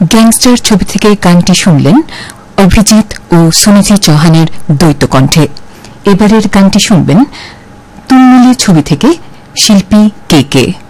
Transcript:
Gangster ছবি থেকে গানটি শুনলেন অভিজিৎ ও সুনিধি চৌহানের দ্বৈত কণ্ঠে। এবারের গানটি শুনবেন তুলমুলি ছবি থেকে শিল্পী কে কে।